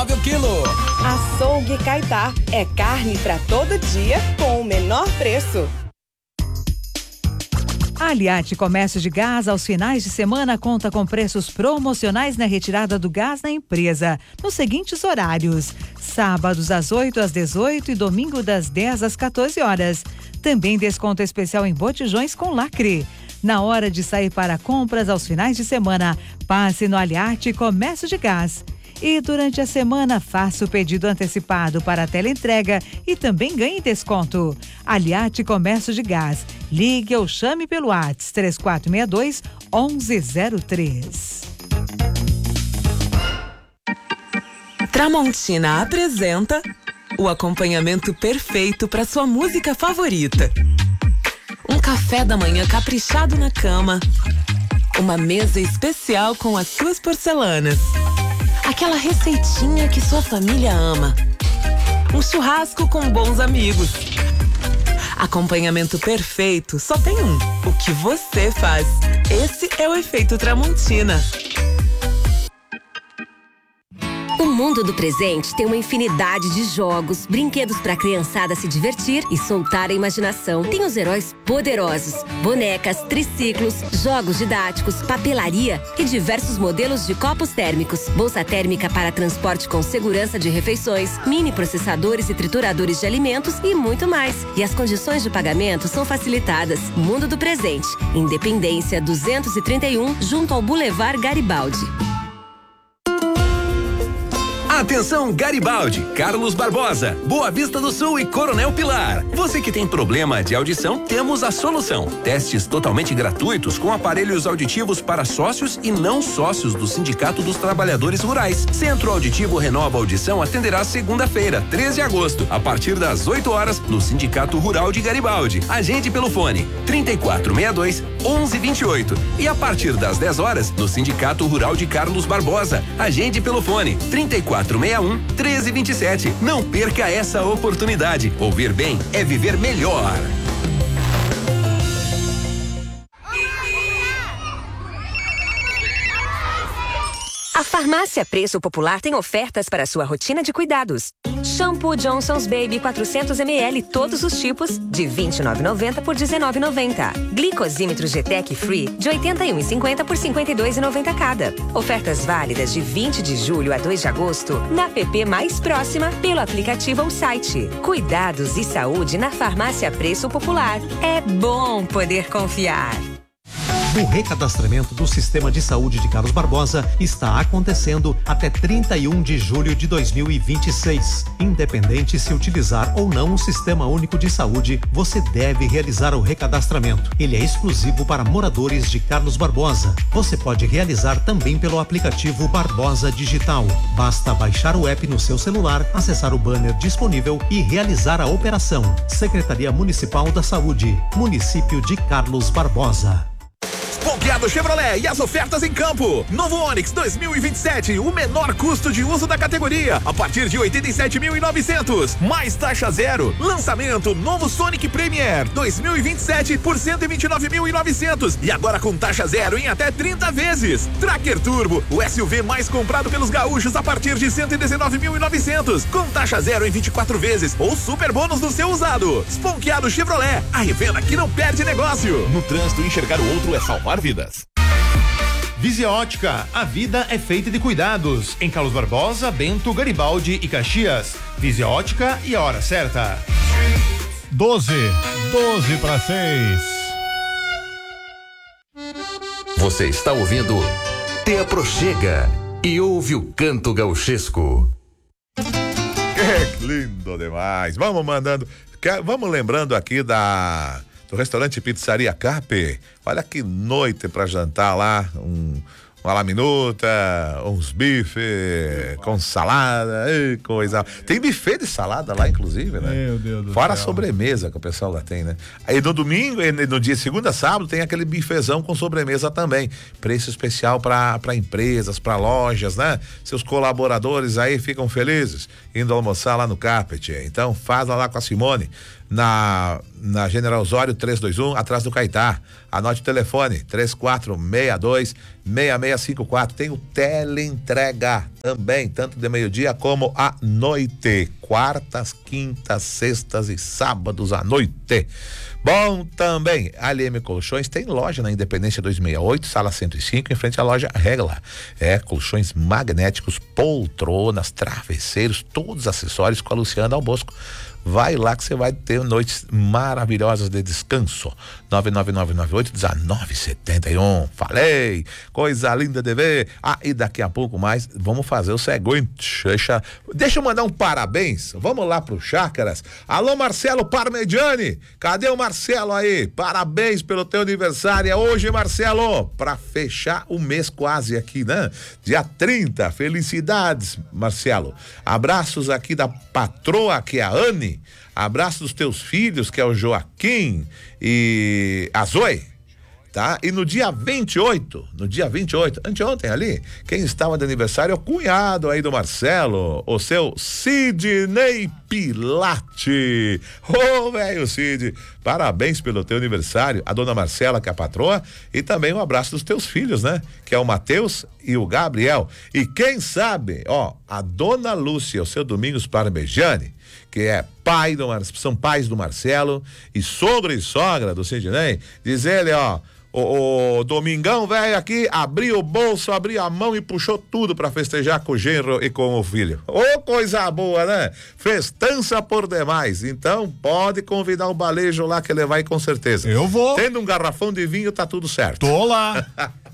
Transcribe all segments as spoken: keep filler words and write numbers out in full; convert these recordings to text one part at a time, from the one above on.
nove o quilo. Açougue Caetá. É carne pra todo dia com o menor preço. A Aliate Comércio de Gás, aos finais de semana, conta com preços promocionais na retirada do gás na empresa, nos seguintes horários: sábados das oito às dezoito e domingo das dez às quatorze horas. Também desconto especial em botijões com lacre. Na hora de sair para compras aos finais de semana, passe no Aliate Comércio de Gás. E durante a semana, faça o pedido antecipado para a teleentrega e também ganhe desconto. Aliate Comércio de Gás. Ligue ou chame pelo WhatsApp três quatro seis dois, um um zero três. Tramontina apresenta o acompanhamento perfeito para sua música favorita. Um café da manhã caprichado na cama. Uma mesa especial com as suas porcelanas. Aquela receitinha que sua família ama. Um churrasco com bons amigos. Acompanhamento perfeito só tem um: o que você faz. Esse é o efeito Tramontina. O mundo do presente tem uma infinidade de jogos, brinquedos para a criançada se divertir e soltar a imaginação. Tem os heróis poderosos, bonecas, triciclos, jogos didáticos, papelaria e diversos modelos de copos térmicos, bolsa térmica para transporte com segurança de refeições, mini processadores e trituradores de alimentos e muito mais. E as condições de pagamento são facilitadas. Mundo do Presente, Independência duzentos e trinta e um, junto ao Boulevard Garibaldi. Atenção Garibaldi, Carlos Barbosa, Boa Vista do Sul e Coronel Pilar. Você que tem problema de audição, temos a solução. Testes totalmente gratuitos com aparelhos auditivos para sócios e não sócios do Sindicato dos Trabalhadores Rurais. Centro Auditivo Renova Audição atenderá segunda-feira, treze de agosto, a partir das oito horas, no Sindicato Rural de Garibaldi. Agende pelo fone trinta e quatro sessenta e dois, onze vinte e oito e a partir das dez horas, no Sindicato Rural de Carlos Barbosa. Agende pelo fone trinta e quatro sessenta e um, treze vinte e sete. Não perca essa oportunidade. Ouvir bem é viver melhor. A Farmácia Preço Popular tem ofertas para sua rotina de cuidados. Shampoo Johnson's Baby quatrocentos mililitros, todos os tipos, de vinte e nove reais e noventa centavos por dezenove reais e noventa centavos. Glicosímetro G-Tech Free, de oitenta e um reais e cinquenta centavos por cinquenta e dois reais e noventa centavos cada. Ofertas válidas de vinte de julho a dois de agosto, na app mais próxima, pelo aplicativo ou site. Cuidados e saúde na Farmácia Preço Popular. É bom poder confiar. O recadastramento do Sistema de Saúde de Carlos Barbosa está acontecendo até trinta e um de julho de dois mil e vinte e seis. Independente se utilizar ou não o Sistema Único de Saúde, você deve realizar o recadastramento. Ele é exclusivo para moradores de Carlos Barbosa. Você pode realizar também pelo aplicativo Barbosa Digital. Basta baixar o app no seu celular, acessar o banner disponível e realizar a operação. Secretaria Municipal da Saúde, Município de Carlos Barbosa. Ponqueado Chevrolet e as ofertas em campo. Novo Onix dois mil e vinte e sete, o menor custo de uso da categoria, a partir de oitenta e sete mil e novecentos, mais taxa zero. Lançamento novo Sonic Premier dois mil e vinte e sete por cento e vinte e nove mil e novecentos e agora com taxa zero em até trinta vezes. Tracker Turbo, o S U V mais comprado pelos gaúchos a partir de cento e dezenove mil e novecentos, com taxa zero em vinte e quatro vezes ou super bônus no seu usado. Ponqueado Chevrolet, a revenda que não perde negócio. No trânsito, enxergar o outro é salvar vidas. Visia Ótica, a vida é feita de cuidados. Em Carlos Barbosa, Bento, Garibaldi e Caxias. Visia Ótica e a hora certa. doze, doze para seis. Você está ouvindo Te Aproxega e ouve o canto gauchesco. Que lindo demais. Vamos mandando, vamos lembrando aqui da do restaurante Pizzaria Carpe. Olha que noite para jantar lá, um, uma laminuta, uns bifes com salada, ei, coisa. Tem buffet de salada lá, inclusive, né? Meu Deus do Fora céu. a sobremesa que o pessoal lá tem, né? Aí no domingo, no dia segunda a sábado, tem aquele bifezão com sobremesa também. Preço especial para para empresas, para lojas, né? Seus colaboradores aí ficam felizes indo almoçar lá no Carpet. Então faz lá com a Simone. na, na General Osório trezentos e vinte e um, atrás do Caetá. Anote o telefone, três quatro seis dois, seis seis cinco quatro. Tem o teleentrega também, tanto de meio-dia como à noite. Quartas, quintas, sextas e sábados à noite. Bom, também, a L M Colchões tem loja na Independência duzentos e sessenta e oito, sala cento e cinco, em frente à loja Regla. É, colchões magnéticos, poltronas, travesseiros, todos os acessórios com a Luciana Albosco. Vai lá que você vai ter noites maravilhosas de descanso. nove nove nove nove oito um nove sete um. Falei, coisa linda de ver. Ah, e daqui a pouco mais vamos fazer o seguinte. Deixa, deixa eu mandar um parabéns. Vamos lá pro Chácaras. Alô, Marcelo Parmegiani. Cadê o Marcelo aí? Parabéns pelo teu aniversário. É hoje, Marcelo, pra fechar o mês quase aqui, né? Dia trinta. Felicidades, Marcelo. Abraços aqui da patroa, que é a Anne. Abraço dos teus filhos, que é o Joaquim e a Zoe, tá? E no dia vinte e oito, no dia vinte e oito, anteontem ali, quem estava de aniversário é o cunhado aí do Marcelo, o seu Sidney Pilate. Ô, oh, velho Cid, parabéns pelo teu aniversário, a dona Marcela, que é a patroa, e também um abraço dos teus filhos, né? Que é o Matheus e o Gabriel. E quem sabe, ó, a dona Lúcia, o seu Domingos Parmegiani, que é pai do Mar... são pais do Marcelo e sogro e sogra do Sidney, diz ele, ó, o, o Domingão velho aqui abriu o bolso, abriu a mão e puxou tudo pra festejar com o genro e com o filho. Ô, oh, coisa boa, né? Festança por demais. Então pode convidar o Balejo lá que ele vai com certeza. Eu vou. Tendo um garrafão de vinho tá tudo certo. Tô lá.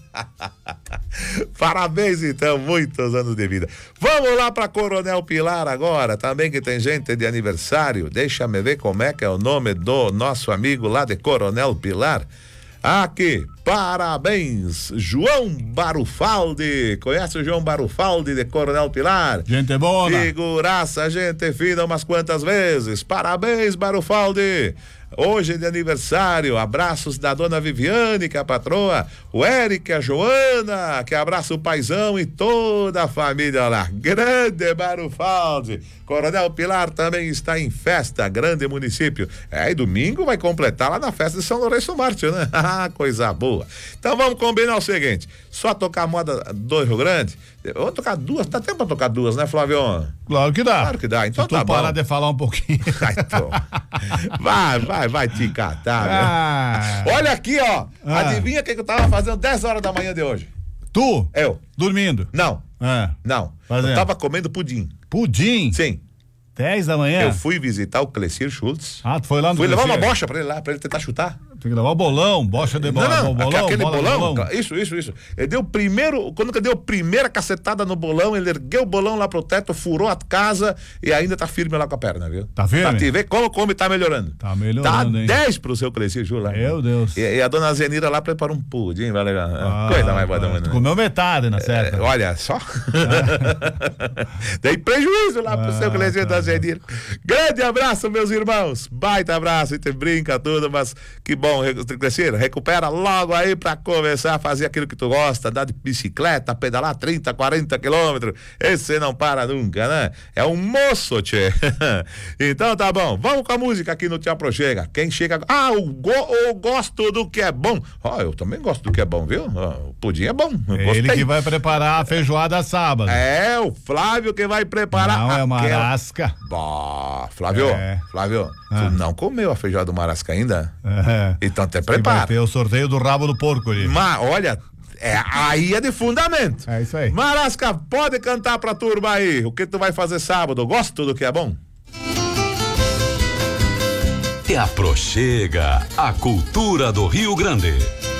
Parabéns, então, muitos anos de vida. Vamos lá para Coronel Pilar agora, também que tem gente de aniversário. Deixa-me ver como é que é o nome do nosso amigo lá de Coronel Pilar. Aqui, parabéns, João Barufaldi. Conhece o João Barufaldi de Coronel Pilar? Gente boa. Figuraça, gente fina umas quantas vezes. Parabéns, Barufaldi. Hoje de aniversário, abraços da dona Viviane, que é a patroa, o Eric, a Joana, que abraça o paizão e toda a família lá. Grande Barufaldi. Coronel Pilar também está em festa, grande município. É, e domingo vai completar lá na festa de São Lourenço Mártir, né? Ah, coisa boa. Então vamos combinar o seguinte, só tocar moda do Rio Grande. Vamos tocar duas, dá tempo pra tocar duas, né, Flávio? Claro que dá. Claro que dá, então Se tu tá bom. parar de falar um pouquinho. Vai, vai, vai te catar, ah. Meu. Olha aqui, ó. Ah. Adivinha o que, que eu tava fazendo dez horas da manhã de hoje? Tu? Eu. Dormindo? Não. Ah. Não. Fazendo. Eu tava comendo pudim. Pudim? Sim. dez da manhã? Eu fui visitar o Clecir Schultz. Ah, tu foi lá no Fui levar Clecir? uma bocha pra ele lá, pra ele tentar chutar. Tem que levar o bolão, bocha de bola. Não, não, bolão, aquele bolão, bolão. Isso, isso, isso. Ele deu o primeiro, quando ele deu a primeira cacetada no bolão, ele ergueu o bolão lá pro teto, furou a casa e ainda tá firme lá com a perna, viu? Tá firme? Pra te ver como come tá melhorando. Tá melhorando, Tá hein? dez pro seu Clecir Schultz lá. Meu Deus. E, e a dona Zenira lá preparou um pudim, vai legal. Ah, Coisa mais boa da manhã. Tu comeu metade, na certa. É, olha só. Dei prejuízo lá pro ah, seu Clecir tá. da Zenira. Grande abraço, meus irmãos. Baita abraço, e te brinca tudo, mas que bom, Clecir, recupera logo aí pra começar a fazer aquilo que tu gosta, andar de bicicleta, pedalar trinta, quarenta quilômetros. Esse não para nunca, né? É um moço, tchê. Então tá bom, vamos com a música aqui no Te Aproxega. Quem chega. Ah, o go, eu gosto do que é bom. Ó, oh, eu também gosto do que é bom, viu? Oh, o pudim é bom. Ele que vai preparar a feijoada sábado. É, o Flávio que vai preparar. Não, é aquela... marasca. Bah, Flávio, é. Flávio, ah. tu não comeu a feijoada do marasca ainda? É. Então até prepara. Vai ter o sorteio do rabo do porco ali. Mas, olha, é, aí é de fundamento. É isso aí. Marasca, pode cantar pra turma aí. O que tu vai fazer sábado? Gosto do que é bom? Te Aproxega, a cultura do Rio Grande.